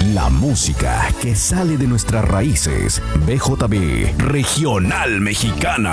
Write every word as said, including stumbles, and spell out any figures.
La música que sale de nuestras raíces. B J B Regional Mexicana.